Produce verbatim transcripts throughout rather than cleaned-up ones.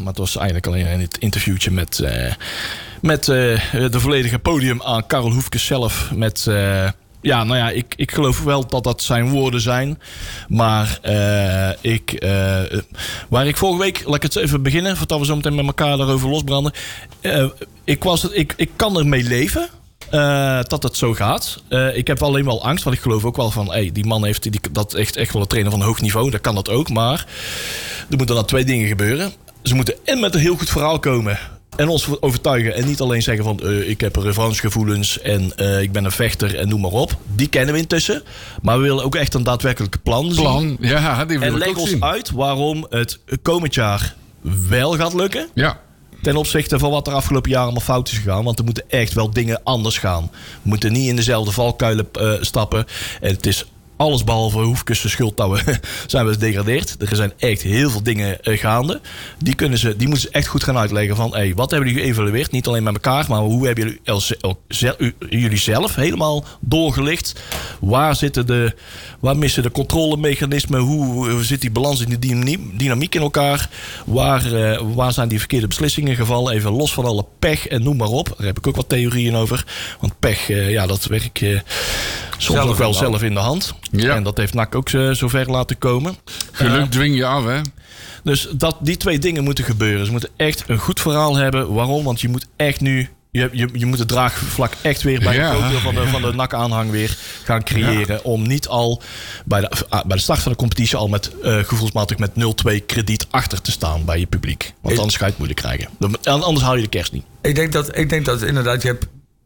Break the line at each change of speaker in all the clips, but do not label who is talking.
Maar het was eigenlijk alleen in het interviewtje met, uh, met uh, de volledige podium aan Karel Hoefkes zelf. Met... Uh, Ja, nou ja, ik, ik geloof wel dat dat zijn woorden zijn. Maar uh, ik, uh, waar ik vorige week, laat ik het even beginnen, voordat we zo meteen met elkaar daarover losbranden. Uh, ik, was het, ik, ik kan ermee leven. Uh, dat het zo gaat. Uh, ik heb alleen wel angst, want ik geloof ook wel van... Hey, die man heeft die, dat echt, echt wel een trainer van hoog niveau. Dat kan dat ook, maar er moeten dan twee dingen gebeuren. Ze moeten en met een heel goed verhaal komen... En ons overtuigen en niet alleen zeggen van... Uh, ik heb revanchegevoelens en uh, ik ben een vechter en noem maar op. Die kennen we intussen. Maar we willen ook echt een daadwerkelijk plan zien.
Plan, ja, die wil
en
ik
leg
ook
ons
zien.
uit waarom het komend jaar wel gaat lukken.
Ja.
Ten opzichte van wat er afgelopen jaar allemaal fout is gegaan. Want er moeten echt wel dingen anders gaan. We moeten niet in dezelfde valkuilen uh, stappen. En het is... Alles behalve Hoefkes schuld dat we zijn we gedegradeerd. Er zijn echt heel veel dingen uh, gaande. Die, kunnen ze, die moeten ze echt goed gaan uitleggen van... Hey, wat hebben jullie geëvalueerd? Niet alleen met elkaar, maar hoe hebben jullie, el, el, zel, u, jullie zelf helemaal doorgelicht? Waar, zitten de, waar missen de controlemechanismen? Hoe, hoe zit die balans in de dynamiek in elkaar? Waar, uh, waar zijn die verkeerde beslissingen gevallen? Even los van alle pech en noem maar op. Daar heb ik ook wat theorieën over. Want pech, uh, ja, dat werk je... Uh, Soms zelf ook wel zelf in de hand. Ja. En dat heeft N A C ook uh, zover laten komen.
Geluk uh, dwing je af, hè?
Dus dat, die twee dingen moeten gebeuren. Ze moeten echt een goed verhaal hebben. Waarom? Want je moet echt nu... Je, je, je moet het draagvlak echt weer bij ja, het deel van de, ja. van de N A C-aanhang weer gaan creëren. Ja. Om niet al bij de, uh, bij de start van de competitie al met uh, gevoelsmatig met nul twee krediet achter te staan bij je publiek. Want ik, anders ga je het moeilijk krijgen. Anders haal je de kerst niet.
Ik denk dat, ik denk dat inderdaad je hebt...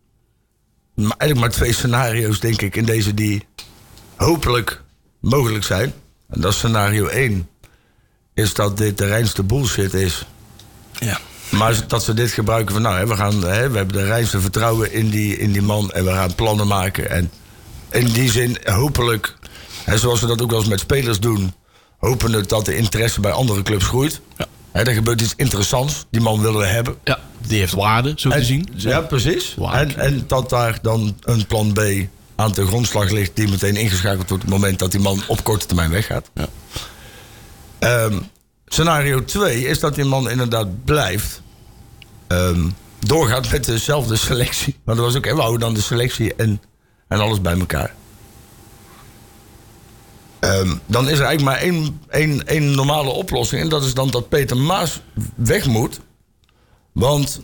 Maar eigenlijk maar twee scenario's, denk ik, in deze die hopelijk mogelijk zijn. En dat is scenario één. Is dat dit de reinste bullshit is.
Ja.
Maar dat ze dit gebruiken van... nou, we, gaan, hè, we hebben de reinste vertrouwen in die, in die man... en we gaan plannen maken. En in die zin hopelijk... Hè, zoals we dat ook wel eens met spelers doen... hopen het dat de interesse bij andere clubs groeit. Ja. Hè, er gebeurt iets interessants. Die man willen we hebben.
Ja, die heeft waarde, zo
en,
te zien.
Ja, precies. En, en dat daar dan een plan B aan de grondslag ligt... die meteen ingeschakeld wordt op het moment dat die man op korte termijn weggaat. Ja. Um, scenario twee is dat die man inderdaad blijft... Um, doorgaat met dezelfde selectie. Maar dat was ook, we houden dan de selectie en, en alles bij elkaar. Um, dan is er eigenlijk maar één, één, één normale oplossing. En dat is dan dat Peter Maas weg moet. Want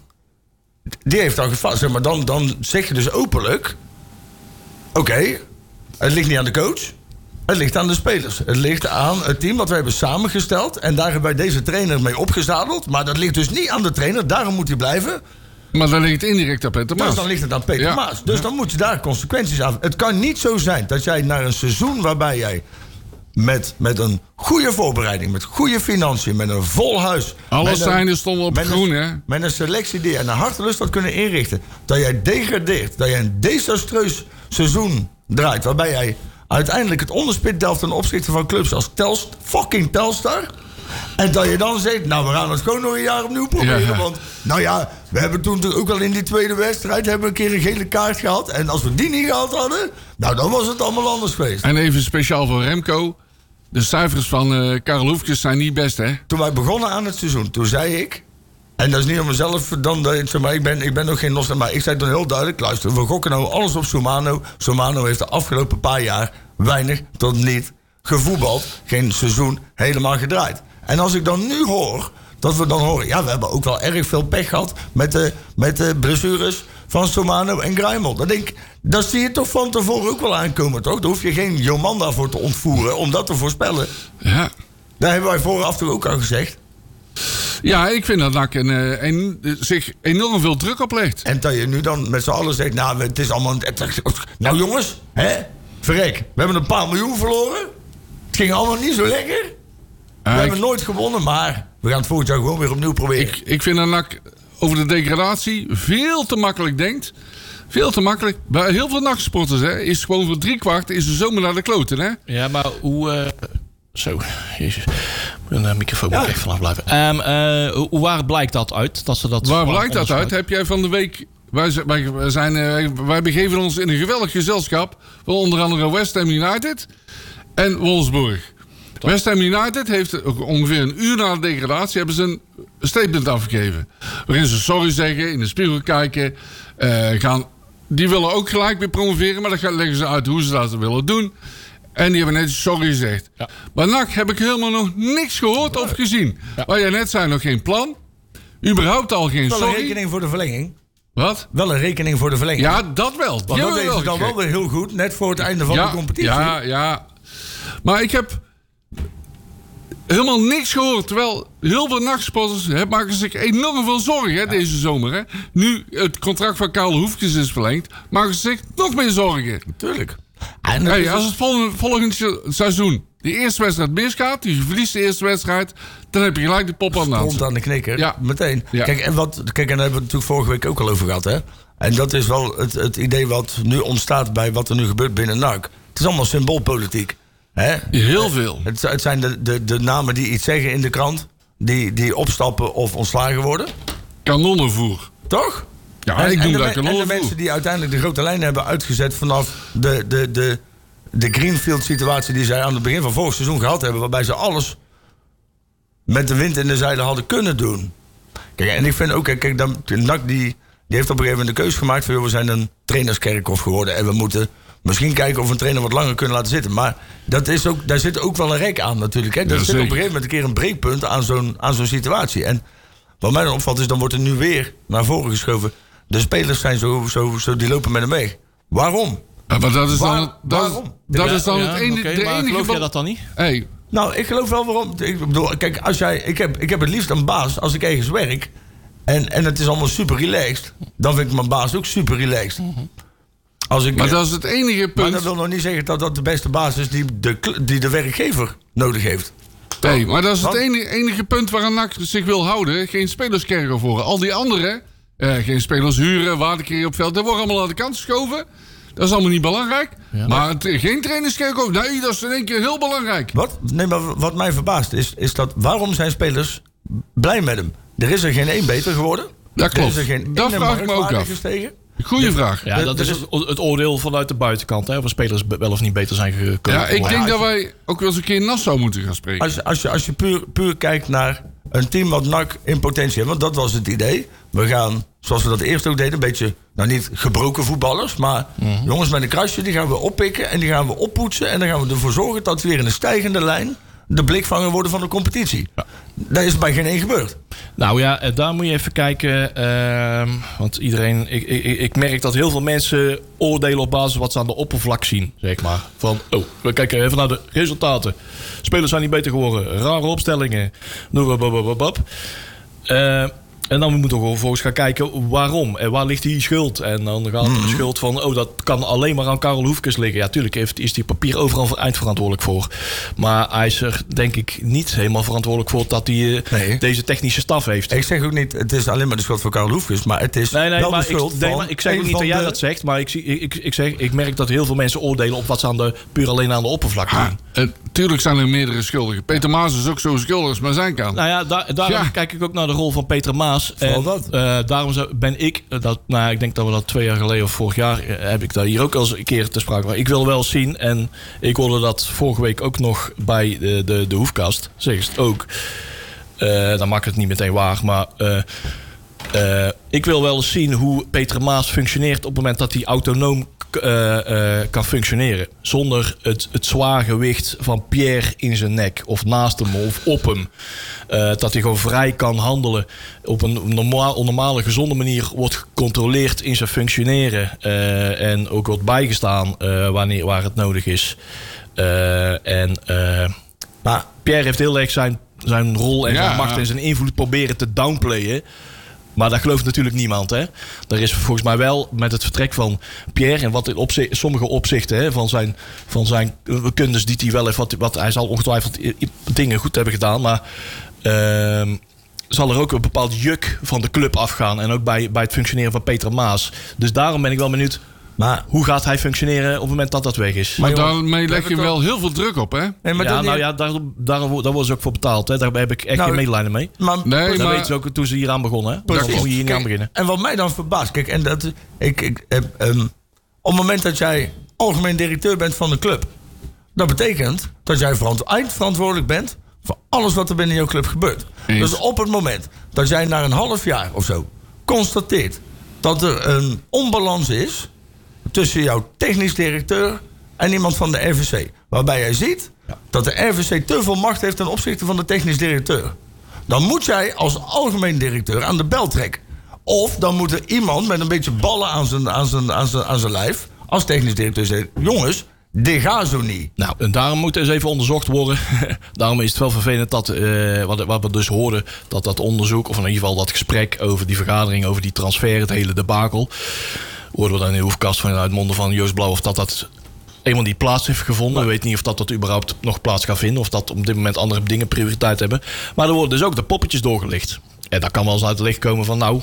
die heeft al gevast. Zeg maar, dan, dan zeg je dus openlijk... Oké, okay, het ligt niet aan de coach. Het ligt aan de spelers. Het ligt aan het team wat we hebben samengesteld. En daar hebben wij deze trainer mee opgezadeld. Maar dat ligt dus niet aan de trainer. Daarom moet hij blijven.
Maar dan ligt het indirect aan Peter Maas.
Dus dan ligt het aan Peter ja. Maas. Dus ja. dan moet je daar consequenties aan. Het kan niet zo zijn dat jij naar een seizoen waarbij jij... Met, met een goede voorbereiding, met goede financiën, met een vol huis.
Alle zijnen stonden op groen, hè?
Met een selectie die je naar hartelust had kunnen inrichten. Dat jij degradeert, dat jij een desastreus seizoen draait. Waarbij jij uiteindelijk het onderspit delft ten opzichte van clubs als Telst, fucking Telstar. En dat je dan zegt, nou we gaan het gewoon nog een jaar opnieuw proberen. Ja. Want nou ja, we hebben toen ook al in die tweede wedstrijd... hebben we een keer een gele kaart gehad. En als we die niet gehad hadden, nou dan was het allemaal anders geweest.
En even speciaal voor Remco... De cijfers van uh, Karel Hoefkes zijn niet best, hè?
Toen wij begonnen aan het seizoen, toen zei ik... En dat is niet om mezelf, dan, zeg maar, ik, ben, ik ben nog geen nostalgie... Maar ik zei toen heel duidelijk, luister, we gokken nou alles op Somano. Somano heeft de afgelopen paar jaar weinig tot niet gevoetbald. Geen seizoen helemaal gedraaid. En als ik dan nu hoor, dat we dan horen... Ja, we hebben ook wel erg veel pech gehad met de, met de blessures van Somano en Gruimel. Dan denk ik, dat zie je toch van tevoren ook wel aankomen, toch? Daar hoef je geen Jomanda voor te ontvoeren om dat te voorspellen.
Ja.
Daar hebben wij vooraf toch ook al gezegd.
Ja, ik vind dat N A C een, een, zich enorm veel druk oplegt.
En dat je nu dan met z'n allen zegt, nou, het is allemaal... Nou jongens, hè? Verrek, we hebben een paar miljoen verloren. Het ging allemaal niet zo lekker. We uh, hebben ik, nooit gewonnen, maar we gaan het volgend jaar gewoon weer opnieuw proberen.
Ik, ik vind dat N A C over de degradatie veel te makkelijk denkt. Veel te makkelijk. Bij heel veel nachtsporters hè, is gewoon voor drie kwart is de zomer naar de kloten. Hè?
Ja, maar hoe... Uh, zo, jezus. Een microfoon moet ja. echt vanaf blijven. Um, uh, hoe waar blijkt dat uit? Dat ze dat
waar blijkt dat uit? Heb jij van de week... Wij, wij, zijn, uh, wij begeven ons in een geweldig gezelschap van onder andere West Ham United en Wolfsburg. West Ham United heeft ongeveer een uur na de degradatie hebben ze een een statement afgegeven. Waarin ze sorry zeggen, in de spiegel kijken. Uh, gaan, die willen ook gelijk weer promoveren, maar dan leggen ze uit hoe ze dat willen doen. En die hebben net sorry gezegd. Ja. Maar N A C heb ik helemaal nog niks gehoord of gezien. Ja. Waar jij net zei, nog geen plan. Überhaupt al geen
wel
sorry.
Wel een rekening voor de verlenging.
Wat?
Wel een rekening voor de verlenging.
Ja, dat wel.
Want dat deden ze dan wel weer heel goed. Net voor het einde van
ja,
de competitie.
Ja, ja. Maar ik heb helemaal niks gehoord. Terwijl heel veel nachtsporters maken zich enorm veel zorgen hè, ja. deze zomer. Hè. Nu het contract van Karel Hoefkes is verlengd, maken ze zich nog meer zorgen.
Tuurlijk.
En hey, als het volgende, volgend seizoen de eerste wedstrijd misgaat, die verliest de eerste wedstrijd, dan heb je gelijk de pop aan de hand.
Stond aan de knikker.
Ja.
Meteen.
Ja.
Kijk, en wat, kijk, en daar hebben we het natuurlijk vorige week ook al over gehad. Hè? En dat is wel het, het idee wat nu ontstaat bij wat er nu gebeurt binnen N A C. Het is allemaal symboolpolitiek. Hè?
Heel veel.
Het, het zijn de, de, de namen die iets zeggen in de krant, die, die opstappen of ontslagen worden.
Kanonnenvoer.
Toch?
Ja,
en,
ik noem
en
dat
de, en de mensen die uiteindelijk de grote lijnen hebben uitgezet vanaf de, de, de, de Greenfield-situatie die zij aan het begin van vorig seizoen gehad hebben, waarbij ze alles met de wind in de zeilen hadden kunnen doen. Kijk, en ik vind ook, kijk, dan, N A C die, die heeft op een gegeven moment de keuze gemaakt van, joh, we zijn een trainerskerkhof geworden en we moeten misschien kijken of we een trainer wat langer kunnen laten zitten. Maar dat is ook, daar zit ook wel een rek aan natuurlijk. Hè. Er
ja,
zit op een gegeven moment een keer een breekpunt aan zo'n, aan zo'n situatie. En wat mij dan opvalt is, dan wordt er nu weer naar voren geschoven. De spelers zijn zo, zo, zo die lopen met hem mee. Waarom?
Ja, maar dat is dan,
Waar,
dat,
waarom?
Dat
ja,
is dan
ja,
het enige.
Okay,
de
maar
enige
geloof jij dat dan niet?
Hey.
Nou, ik geloof wel waarom. Ik bedoel, kijk, als jij, ik, heb, ik heb het liefst een baas als ik ergens werk. En, en het is allemaal super relaxed. Dan vind ik mijn baas ook super relaxed. Als ik,
maar dat is het enige punt.
Maar dat wil nog niet zeggen dat dat de beste baas is die de, die de werkgever nodig heeft.
Nee, maar dat is het
Wat?
enige, enige punt waar N A C zich wil houden. Geen spelerskerker voor. Al die anderen, eh, geen spelers huren, waarde creëren op veld. Dat wordt allemaal aan de kant geschoven. Dat is allemaal niet belangrijk. Ja. Maar het, geen trainerskerker, nee, dat is in één keer heel belangrijk.
Wat? Nee, maar wat mij verbaast is, is dat waarom zijn spelers blij met hem? Er is er geen één beter geworden.
Dat klopt.
Er is er geen
Dat
ene
vraag ik me ook af.
gestegen.
Goeie vraag.
Ja, dat is het, het oordeel vanuit de buitenkant. Hè, of de spelers wel of niet beter zijn gekomen.
Ja, ik denk
ja,
dat wij ook wel eens een keer in Nassau moeten gaan spreken.
Als, als je, als je puur, puur kijkt naar een team wat N A C in potentie heeft. Want dat was het idee. We gaan, zoals we dat eerst ook deden, een beetje, nou niet gebroken voetballers. Maar mm-hmm. jongens met een krasje, die gaan we oppikken en die gaan we oppoetsen. En dan gaan we ervoor zorgen dat we weer in een stijgende lijn de blikvanger worden van de competitie. Ja. Dat is bij geen één gebeurd.
Nou ja, daar moet je even kijken. Uh, want iedereen... Ik, ik, ik merk dat heel veel mensen oordelen op basis van wat ze aan de oppervlak zien. Zeg maar. Van, oh, we kijken even naar de resultaten. Spelers zijn niet beter geworden. Rare opstellingen. Uh, En dan moeten we vervolgens gaan kijken waarom. En waar ligt die schuld? En dan gaat de schuld van, oh, dat kan alleen maar aan Karel Hoefkes liggen. Ja, tuurlijk heeft, is die papier overal eindverantwoordelijk voor. Maar hij is er, denk ik, niet helemaal verantwoordelijk voor dat hij nee. deze technische staf heeft.
Ik zeg ook niet, het is alleen maar de schuld van Karel Hoefkes. Maar het is
nee, nee,
wel
maar
de schuld
ik,
van...
Nee, maar ik zeg ook niet dat jij de... dat zegt. Maar ik, ik, ik, zeg, ik merk dat heel veel mensen oordelen op wat ze aan de, puur alleen aan de oppervlakte doen.
Ah, tuurlijk zijn er meerdere schuldigen. Peter Maas is ook zo schuldig als maar zijn kan.
Nou ja, daar, daarom ja. kijk ik ook naar de rol van Peter Maas. En,
dat?
Uh, daarom ben ik, dat, nou, ik denk dat we dat twee jaar geleden of vorig jaar, uh, heb ik daar hier ook al eens een keer te sprake. Maar ik wil wel zien, en ik hoorde dat vorige week ook nog bij de, de, de Hoefkast, zeg het ook. Uh, dan maak ik het niet meteen waar, maar... Uh, uh, ik wil wel eens zien hoe Peter Maas functioneert op het moment dat hij autonoom Uh, uh, kan functioneren. Zonder het, het zwaar gewicht van Pierre in zijn nek. Of naast hem of op hem. Uh, dat hij gewoon vrij kan handelen. Op een normaal, normale, gezonde manier wordt gecontroleerd in zijn functioneren. Uh, en ook wordt bijgestaan uh, wanneer, waar het nodig is. Uh, en uh, maar Pierre heeft heel erg zijn, zijn rol en ja. zijn macht en zijn invloed proberen te downplayen. Maar dat gelooft natuurlijk niemand. Hè? Er is volgens mij wel met het vertrek van Pierre... en wat in opzicht, sommige opzichten hè, van zijn, van zijn kundes die hij wel heeft... Wat, wat, hij zal ongetwijfeld dingen goed hebben gedaan... maar uh, zal er ook een bepaald juk van de club afgaan... en ook bij, bij het functioneren van Peter Maas. Dus daarom ben ik wel benieuwd... Maar hoe gaat hij functioneren op het moment dat dat weg is?
Maar daarmee leg je wel toch... heel veel druk op, hè?
Nee, maar
ja, nou ja, daar, daar, daar worden ze ook voor betaald. Hè? Daar heb ik echt nou, geen medelijden mee.
Maar,
nee,
dat
maar...
weten ze ook toen ze hier aan begonnen. Hè? Daar moet je hier niet aan beginnen.
En wat mij dan verbaast... Kijk, en dat, ik, ik, um, op het moment dat jij algemeen directeur bent van de club... dat betekent dat jij eindverantwoordelijk bent... voor alles wat er binnen jouw club gebeurt.
Eens.
Dus op het moment dat jij na een half jaar of zo constateert dat er een onbalans is tussen jouw technisch directeur en iemand van de R V C, waarbij jij ziet dat de R V C te veel macht heeft ten opzichte van de technisch directeur, dan moet jij als algemeen directeur aan de bel trekken. Of dan moet er iemand met een beetje ballen aan zijn, aan zijn, aan zijn, aan zijn lijf als technisch directeur zeggen: jongens, dit gaat zo niet.
Nou, en daarom moet eens even onderzocht worden. Daarom is het wel vervelend dat, uh, wat, wat we dus hoorden, dat dat onderzoek, of in ieder geval dat gesprek over die vergadering, over die transfer, het hele debakel, hoorden we dan in de hoefkast vanuit monden van Joost Blauw of dat dat eenmaal die plaats heeft gevonden. We weten niet of dat, dat überhaupt nog plaats gaat vinden, of dat op dit moment andere dingen prioriteit hebben. Maar er worden dus ook de poppetjes doorgelicht. En dat kan wel eens uit het licht komen van nou,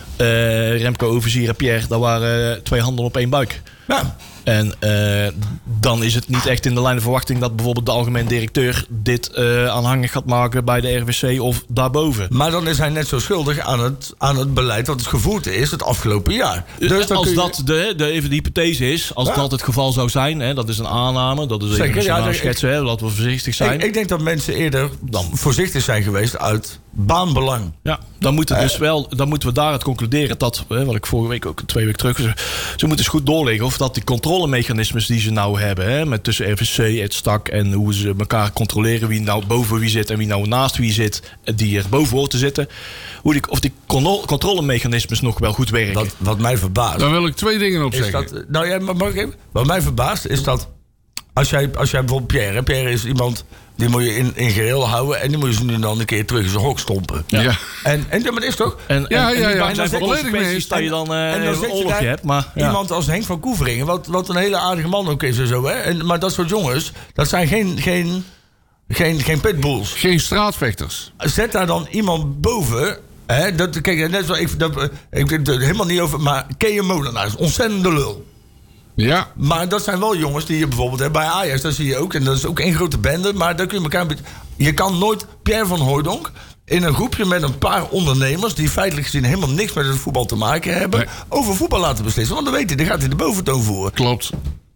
uh, Remco, Overzier en Pierre, dat waren twee handen op één buik.
Ja.
En uh, dan is het niet echt in de lijn de verwachting dat bijvoorbeeld de algemeen directeur dit uh, aanhangig gaat maken bij de R V C of daarboven.
Maar dan is hij net zo schuldig aan het, aan het beleid dat het gevoerd is het afgelopen jaar. Dus dan
als
kun je...
dat de, de, even de hypothese is, als
Ja.
dat het geval zou zijn, hè, dat is een aanname, dat is even
Zeker,
een
ja, ik-
schetsen, hè, laten we voorzichtig zijn.
Ik, ik denk dat mensen eerder
Dan.
voorzichtig zijn geweest uit baanbelang.
Ja, dan moeten, we dus
Eh.
wel, dan moeten we daaruit concluderen dat, hè, wat ik vorige week ook twee weken terug, ze, ze moeten eens goed doorleggen of dat die controlemechanismes die ze nou hebben, hè, met tussen R V C, het stak en hoe ze elkaar controleren, wie nou boven wie zit en wie nou naast wie zit, die er boven hoort te zitten, hoe die, of die controle- controlemechanismes nog wel goed werken.
Wat, wat mij verbaast.
Daar wil ik twee dingen op
is
zeggen.
dat, nou ja, mag ik even? Wat mij verbaast is dat als jij, als jij bijvoorbeeld Pierre, hè, Pierre is iemand die moet je in, in geheel houden en die moet je zo nu en dan een keer terug in zijn hok stompen.
Ja. Ja.
En, en ja, maar dat is toch?
En,
Ja,
en,
ja,
en
ja,
die
daar
zijn
ben ik volledig mee eens.
dat je dan uh,
En dan
een
zit je
oorlogje
daar
hebt. Maar, ja.
Iemand als Henk van Koeveringen, wat, wat een hele aardige man ook is en zo. Hè? En, maar dat soort jongens, dat zijn geen, geen, geen, geen pitbulls.
Geen straatvechters.
Zet daar dan iemand boven. Hè? Dat, kijk, net zo, ik, dat, ik weet het helemaal niet over, maar Kees Molenaar is ontzettende lul.
Ja.
Maar dat zijn wel jongens die je bijvoorbeeld hebt bij Ajax, dat zie je ook. En dat is ook één grote bende, maar daar kun je elkaar een beetje... Je kan nooit Pierre van Hooijdonk in een groepje met een paar ondernemers die feitelijk gezien helemaal niks met het voetbal te maken hebben,
Nee.
over voetbal laten beslissen. Want dan weet hij, dan gaat hij de boventoon voeren.
Klopt.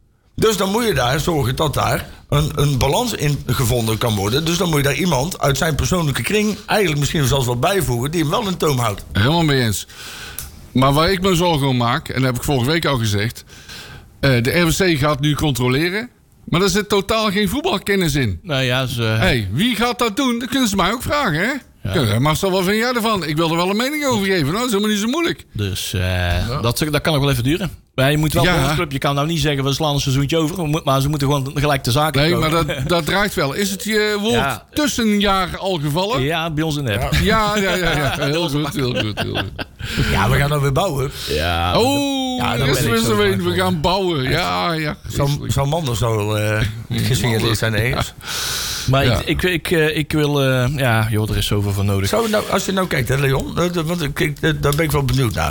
Dus dan moet je daar zorgen dat daar een, een balans in gevonden kan worden. Dus dan moet je daar iemand uit zijn persoonlijke kring eigenlijk misschien zelfs wel bijvoegen die hem wel in toom houdt.
Helemaal mee eens. Maar waar ik me zorgen om maak, en dat heb ik vorige week al gezegd, uh, de R V C gaat nu controleren, maar er zit totaal geen voetbalkennis in.
Nou ja, ze,
Hé, hey, wie gaat dat doen? Dat kunnen ze mij ook vragen, hè? Ja. Marcel, wat vind jij ervan? Ik wil er wel een mening over geven. Nou, dat is helemaal niet zo moeilijk.
Dus uh, dat, dat kan nog wel even duren. Maar je moet wel
Ja.
voor de club, je kan nou niet zeggen we slaan een seizoentje over, maar ze moeten gewoon gelijk de zaken
Nee,
komen.
maar dat, dat draait wel. Is het je woord
Ja.
tussenjaar al gevallen?
Ja, bij ons in de app.
Ja, ja, ja. ja. Heel goed, heel goed, heel goed.
Ja, we gaan dan weer bouwen.
Ja,
Oh,
Ja,
ja,
daar
is
ben ik
er
zo
weer
bang
een. We
voor.
gaan bouwen. Ja, ja.
Zo'n zo man er zo uh, gesignaleerd zijn ergens.
maar
Ja.
ik, ik, ik, uh, ik wil, uh, ja, joh, er is zoveel voor nodig.
Zou nou, als je nou kijkt, hè, Leon, uh, want ik, ik, uh, daar ben ik wel benieuwd naar.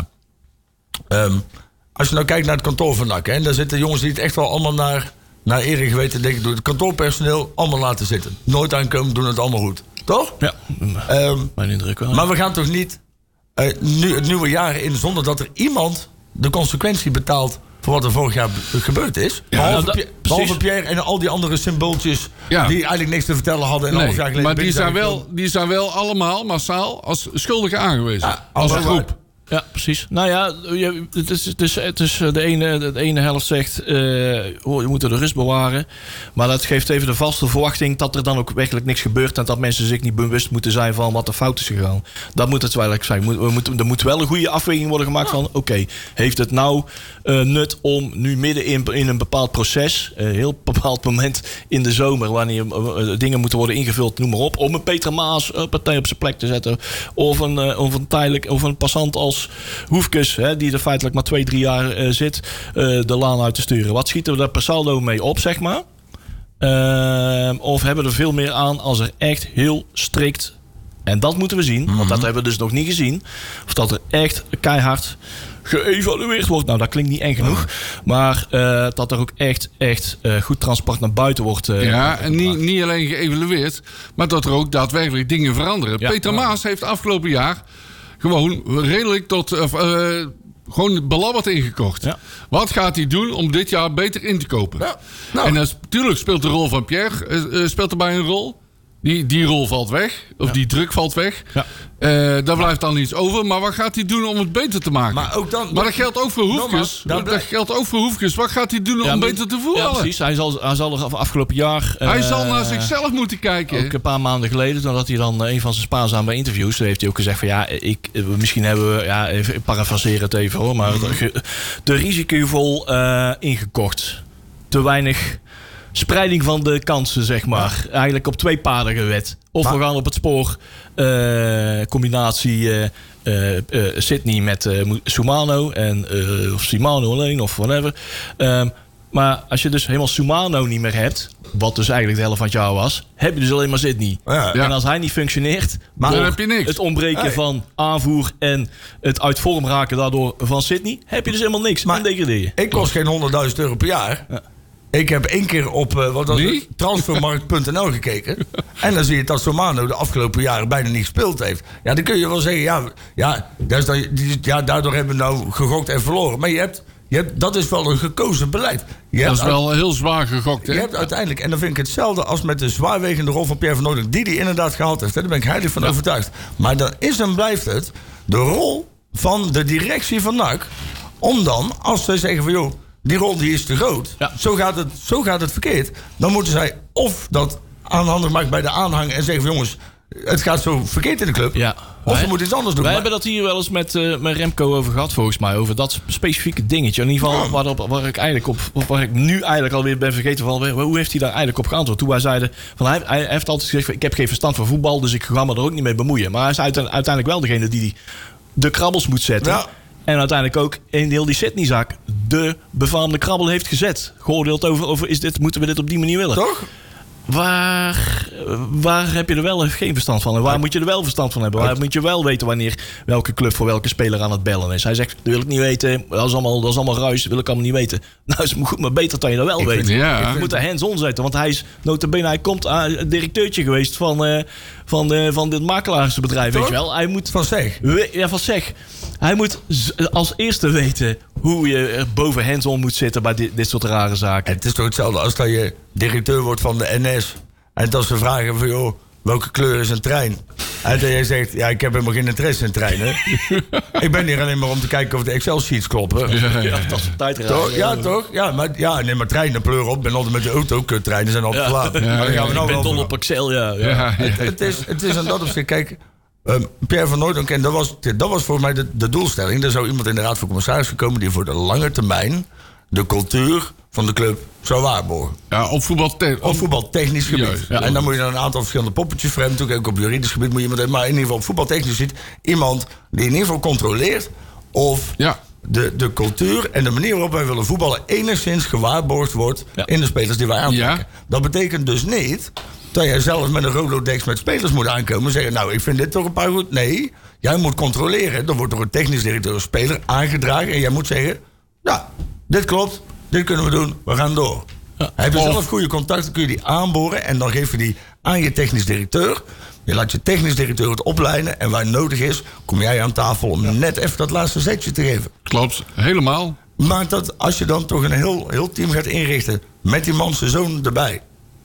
Um, als je nou kijkt naar het kantoor van N A C, hè, en daar zitten jongens die het echt wel allemaal naar, naar eer en geweten denken, door het kantoorpersoneel allemaal laten zitten. Nooit aankomen, doen het allemaal goed. Toch?
Ja,
Um,
mijn indruk wel.
maar we gaan toch niet uh, nu, het nieuwe jaar in zonder dat er iemand de consequentie betaalt voor wat er vorig jaar be- gebeurd is.
Ja,
behalve,
nou, dat-
Pierre,
precies.
behalve Pierre en al die andere symbooltjes
Ja.
die eigenlijk niks te vertellen hadden en een half jaar
Nee,
geleden
maar die
binnen
zijn, wel,
gekomen.
die zijn wel allemaal massaal als schuldigen aangewezen.
Ja,
als
allemaal
groep.
waar.
Ja, precies. Nou ja, je, het is, het is, het is de, ene, de ene helft zegt, uh, we moeten de rust bewaren. Maar dat geeft even de vaste verwachting dat er dan ook werkelijk niks gebeurt. En dat mensen zich niet bewust moeten zijn van wat er fout is gegaan. Dat moet het wel eigenlijk zijn. We moeten, er moet wel een goede afweging worden gemaakt van, oké, okay, heeft het nou uh, nut om nu midden in, in een bepaald proces, een heel bepaald moment in de zomer, wanneer uh, dingen moeten worden ingevuld, noem maar op, om een Peter Maas uh, partij op zijn plek te zetten. Of een, uh, of een tijdelijk, of een passant als Hoefkes, hè, die er feitelijk maar twee, drie jaar uh, zit, uh, de laan uit te sturen. Wat schieten we daar per saldo mee op, zeg maar? Uh, of hebben we er veel meer aan als er echt heel strikt, en dat moeten we zien, mm-hmm. want dat hebben we dus nog niet gezien, of dat er echt keihard geëvalueerd wordt. Nou, dat klinkt niet eng genoeg. Oh. Maar uh, dat er ook echt, echt uh, goed transport naar buiten wordt. Uh,
ja, en niet, niet alleen geëvalueerd, maar dat er ook daadwerkelijk dingen veranderen. Ja, Peter ja. Maas heeft afgelopen jaar gewoon redelijk tot Uh, uh, gewoon belabberd ingekocht. Ja. Wat gaat hij doen om dit jaar beter in te kopen? Ja. Nou. En natuurlijk speelt de rol van Pierre uh, uh, speelt erbij een rol. Die, die rol valt weg. Of
Ja.
die druk valt weg.
Ja.
Uh, daar blijft dan iets over. Maar wat gaat hij doen om het beter te maken?
Maar, ook dan,
Maar dat geldt ook voor Hoefkes.
Nogmaals, daar
Dat
blijft-
geldt ook voor Hoefkes. Wat gaat hij doen om
Ja, maar-
beter te
Ja,
voetballen?
precies. Hij zal, hij zal er af- afgelopen jaar...
Hij
eh,
zal naar zichzelf moeten kijken.
Ook een paar maanden geleden, nadat hij dan eh, een van zijn spaarzame interviews... heeft hij ook gezegd van ja, ik, eh, misschien hebben we... Ja, even, ik parafraseer het even hoor, maar... ge- te risicovol eh, ingekocht. Te weinig... spreiding van de kansen, zeg maar. Eigenlijk op twee paden gewet. Of
Maar-
we gaan op het spoor eh, combinatie eh, eh, eh, Sydney met eh, Sumano en eh, of Simano alleen of whatever. Ehm, maar als je dus helemaal Sumano niet meer hebt, wat dus eigenlijk de helft van het jaar was, heb je dus alleen maar Sydney.
Ja.
Ja.
En als hij niet functioneert,
Maar
dan
door
heb je niks.
het ontbreken
Nee.
van aanvoer en het uit vorm raken daardoor van Sydney, heb je dus helemaal niks.
Maar-
en degradeer je.
Ik kost geen honderdduizend euro per jaar.
Ja.
Ik heb één keer op uh, wat was
Nee?
het? transfermarkt punt n l gekeken. En dan zie je dat Somano de afgelopen jaren bijna niet gespeeld heeft. Ja, dan kun je wel zeggen, ja, ja, dat is dan, die- ja daardoor hebben we nou gegokt en verloren. Maar je hebt, je hebt, dat is wel een gekozen beleid. Je
Dat
hebt
is wel heel zwaar gegokt, hè?
Je hebt uiteindelijk, en dan vind ik hetzelfde als met de zwaarwegende rol van Pierre van Noordijk, die die inderdaad gehaald heeft. Hè, daar ben ik heilig van overtuigd. Maar dan is en blijft het de rol van de directie van N A C om dan, als zij zeggen van joh, die rol die is te groot,
Ja.
zo, gaat het, zo gaat het verkeerd, dan moeten zij of dat aanhandig maken bij de aanhang en zeggen van jongens, het gaat zo verkeerd in de club.
Ja.
Of
Wij-
we moeten iets anders doen.
Wij
Maar-
hebben dat hier wel eens met, eh, met Remco over gehad, volgens mij. Over dat specifieke dingetje. In ieder geval
Ja.
waarop, waar ik eigenlijk op, of waar ik nu eigenlijk alweer ben vergeten van. Hoe heeft hij daar eigenlijk op geantwoord? Toen wij zeiden, van, hij, hij heeft altijd gezegd, van, ik heb geen verstand van voetbal, dus ik ga me er ook niet mee bemoeien. Maar hij is uite- uiteindelijk wel degene die, die de krabbels moet zetten.
Ja.
En uiteindelijk ook in heel die Sydney-zaak de befaamde krabbel heeft gezet. Geoordeeld over, over is dit, moeten we dit op die manier willen.
Toch?
Waar, waar heb je er wel of geen verstand van? En waar moet je er wel verstand van hebben? Waar moet je wel weten wanneer welke club voor welke speler aan het bellen is? Hij zegt, dat wil ik niet weten. Dat is allemaal, dat is allemaal ruis. Dat wil ik allemaal niet weten. Nou, is goed, maar beter dat je dat wel
Ik
weet.
vind-
Ja.
Je moet er hands-on zetten. Want hij is notabene, hij komt aan directeurtje geweest van, eh, van, eh, van dit makelaarsbedrijf. Weet
Toch?
je wel? Hij moet
Van zeg.
We- Ja, van zeg. Hij moet z- als eerste weten hoe je er boven hands-on moet zitten bij dit, dit soort rare zaken.
Het is toch hetzelfde als dat je directeur wordt van de N S. En dat ze vragen van, joh, welke kleur is een trein? En dat jij zegt, ja, ik heb helemaal geen interesse in treinen. Ik ben hier alleen maar om te kijken of de Excel-sheets kloppen.
Ja,
Ja,
ja.
dat is een tijdrijden.
Toch? Ja, toch? Ja, maar, ja, nee, maar treinen pleuren op. Ik ben altijd met de auto. Kuttreinen zijn altijd te laat. Maar daar gaan we nou
ik ben
wel
dol
voor.
op Excel, ja. ja.
Ja, ja.
Het is, het is aan dat opzicht. Kijk, ehm, Pierre van Nooydonk, en dat was, dat was volgens mij de, de doelstelling. Er zou iemand in de Raad van Commissarissen komen die voor de lange termijn de cultuur van de club zou waarborgen.
Ja, op voetbal... te-
Op voetbaltechnisch gebied.
Juist, ja.
En dan moet je dan een aantal verschillende poppetjes voor hebben. Natuurlijk ook op juridisch gebied moet je iemand hebben. Maar in ieder geval op voetbaltechnisch gebied iemand die in ieder geval controleert of
Ja.
de, de cultuur en de manier waarop wij willen voetballen enigszins gewaarborgd wordt
Ja.
in de spelers die wij aantrekken.
Ja.
Dat betekent dus niet dat jij zelf met een Rolodex met spelers moet aankomen en zeggen, nou, ik vind dit toch een paar goed. Nee, jij moet controleren. Dan wordt door een technisch directeur een speler aangedragen en jij moet zeggen, ja, dit klopt, dit kunnen we doen, we gaan door. Heb je
Of-
zelf goede contacten, kun je die aanboren en dan geef je die aan je technisch directeur. Je laat je technisch directeur het opleiden en waar nodig is, kom jij aan tafel om net even dat laatste zetje te geven.
Klopt, helemaal.
Maar dat als je dan toch een heel, heel team gaat inrichten met die man zijn zoon erbij.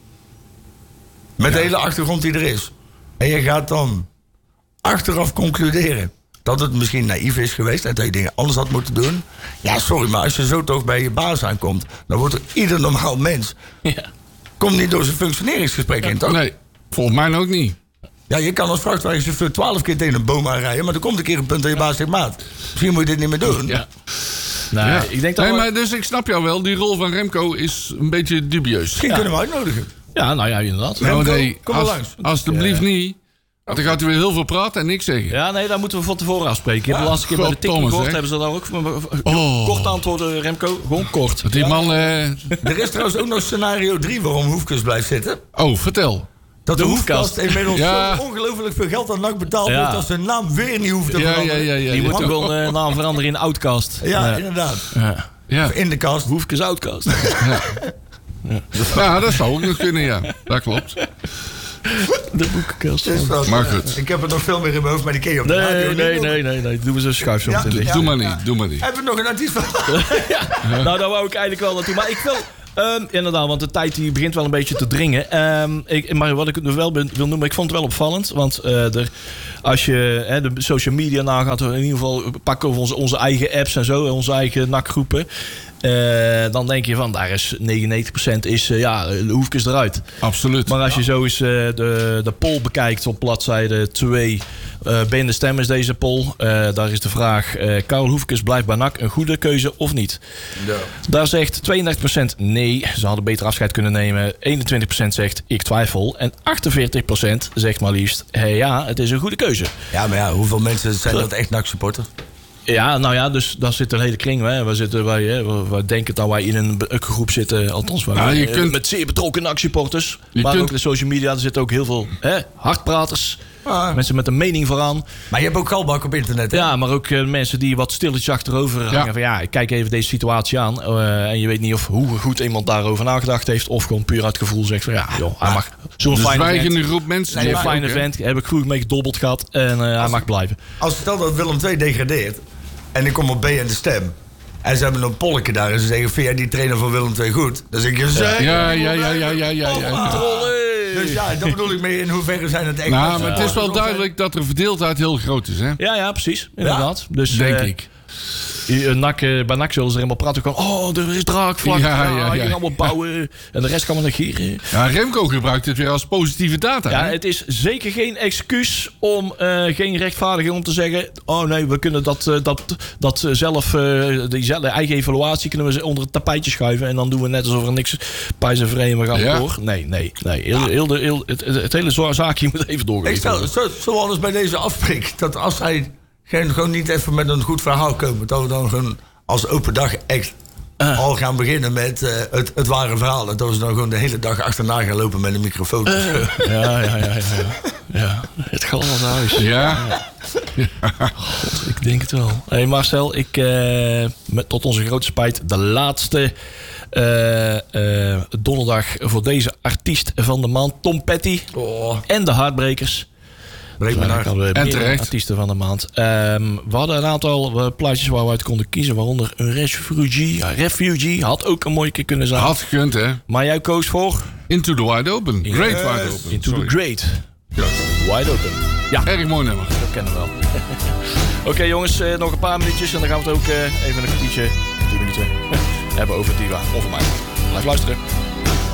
Met de hele achtergrond die er is. En je gaat dan achteraf concluderen dat het misschien naïef is geweest en dat je dingen anders had moeten doen. Ja, sorry, maar als je zo toch bij je baas aankomt, dan wordt er ieder normaal mens.
Ja.
Komt niet door zijn functioneringsgesprek in, toch?
Nee, volgens mij ook niet.
Ja, je kan als vrachtwagenchauffeur twaalf keer tegen een boom aanrijden, maar er komt een keer een punt dat je baas zegt, maat, misschien moet je dit niet meer doen.
Ja. Nou,
Ja.
ik denk dat
nee,
we-
maar dus ik snap jou wel, die rol van Remco is een beetje dubieus.
Misschien
Ja.
kunnen we uitnodigen.
Ja, nou ja, inderdaad.
Remco,
Oh, nee,
kom maar
als-
langs.
Alsjeblieft niet. Want dan gaat hij weer heel veel praten en niks zeggen.
Ja, nee, daar moeten we van tevoren afspreken. Ik heb de
Ja,
laatste keer bij de
goddomme,
tikkie gehoord.
zeg.
Hebben ze daar ook
Oh.
kort antwoorden, Remco? Gewoon kort.
Die man... eh,
Er is trouwens ook nog scenario drie waarom Hoefkes blijft zitten.
Oh, vertel.
Dat de,
De
Hoefkast
Hoefkast.
inmiddels
Ja.
zo ongelooflijk veel geld aan N A C betaald
Ja.
wordt dat zijn naam weer niet hoeft te
Ja, ja,
veranderen.
ja, ja.
Die
ja.
moeten gewoon uh, naam veranderen in Outcast.
Ja, inderdaad.
Ja.
Ja.
In de kast.
Hoefkes Outcast.
Ja, dat zou ook nog kunnen, ja. Dat klopt.
De boekenkast.
Dus dat,
Maar
eh,
goed.
Ik heb er nog veel meer in mijn hoofd, maar die ken je op de radio
Nee,
niet
nee,
doen.
nee, nee, nee. Doe eens een schuif zo
Ja,
meteen.
ja.
Doe maar niet, doe maar niet.
Hebben we nog een artiest van?
Nou, daar wou ik eigenlijk wel naartoe. Maar ik wil, Um, inderdaad, want de tijd die begint wel een beetje te dringen. Um, ik, maar wat ik nog wel ben, wil noemen, ik vond het wel opvallend. Want uh, er, als je hè, de social media nagaat, in ieder geval pakken we onze, onze eigen apps en zo, onze eigen N A C-groepen. Uh, dan denk je van, daar is negenennegentig procent is, uh, ja, de Hoefkes eruit.
Absoluut.
Maar als je zo eens uh, de, de poll bekijkt op bladzijde twee, uh, Ben de Stem is deze poll. Uh, daar is de vraag, uh, Karel Hoefkes blijft bij N A C een goede keuze of niet?
Ja.
Daar zegt tweeëndertig procent nee, ze hadden beter afscheid kunnen nemen. eenentwintig procent zegt ik twijfel. En achtenveertig procent zegt maar liefst, hey, ja, het is een goede keuze.
Ja, maar ja, hoeveel mensen zijn dat echt N A C-supporters?
Ja, nou ja, dus daar zit een hele kring. Hè. We, zitten, wij, hè, we, we denken dat wij in een groep zitten, althans wij,
ja, je
uh,
kunt,
met zeer betrokken N A C-supporters. Maar
kunt,
ook de social media, er zitten ook heel veel hè, hardpraters.
Ah.
Mensen met een mening vooraan.
Maar je hebt ook galbak op internet, hè?
Ja, maar ook uh, mensen die wat stilletjes achterover hangen. Ja. Van ja, kijk even deze situatie aan. Uh, en je weet niet of hoe goed iemand daarover nagedacht heeft. Of gewoon puur uit gevoel zegt van ja, joh, hij mag zo'n
de
fijne
zwijgende
vent,
groep mensen.
nee,
Die
een fijne
ook,
vent. Heb ik goed mee gedobbeld gehad. En uh, hij mag blijven.
Als stel dat Willem twee degradeert. En ik kom op B en de Stem. En ze hebben een polletje daar. En ze zeggen, vind jij die trainer van Willem twee goed? Dan zeg ik, zeker.
Ja, ja, ja, ja, ja, ja. ja.
Dus ja, dat bedoel ik mee. In hoeverre zijn het echt...
Nou, maar het is wel duidelijk dat de verdeeldheid heel groot is, hè?
Ja, ja, precies. Inderdaad. Ja, dus,
denk
uh,
ik.
N A C, bij N A C zullen ze er helemaal praten. Van, oh, er is draakvlak.
Ja,
Ja,
ja, ja.
je kan allemaal bouwen. En de rest kan we negeren.
Ja, Remco gebruikt het weer als positieve data.
Ja,
hè?
het is zeker geen excuus om uh, geen rechtvaardiging om te zeggen. Oh nee, we kunnen dat, uh, dat, dat zelf, uh, die zelf, de eigen evaluatie kunnen we onder het tapijtje schuiven. En dan doen we net alsof er niks pijs en vreemd we gaan
Ja.
door. Nee, nee, nee. Heel, heel, heel, heel, het, het hele zaakje moet even
Ik
doorgelegd
stel,
worden.
zo, zoals bij deze afspreek. Dat als hij geen, gewoon niet even met een goed verhaal komen. Dat we dan gewoon als open dag echt uh. al gaan beginnen met uh, het, het ware verhaal. En dat we dan gewoon de hele dag achterna gaan lopen met een microfoon.
Uh. Ja, ja, ja, ja, ja. Ja, het galmende huis.
Ja.
Ja. God, ik denk het wel. Hé hey Marcel, ik, uh, met, tot onze grote spijt, de laatste uh, uh, donderdag voor deze artiest van de maand. Tom Petty
Oh.
en de Heartbreakers.
Breek me naar.
En terecht.
Artiesten van de maand. Um, we hadden een aantal uh, plaatjes waar we uit konden kiezen. Waaronder een Refugee. Ja, Refugee had ook een mooie keer kunnen zijn.
Had gekund, hè?
Maar jij koos voor?
Into the Wide Open.
Yes.
Great Wide Open.
Into
Sorry.
the Great.
Ja.
Wide Open. Ja,
Erg mooi nummer.
dat kennen we wel. Oké okay, jongens, uh, nog een paar minuutjes. En dan gaan we het ook uh, even een kwartiertje, tien minuten, hebben over Diva. Of mij. Blijf luisteren.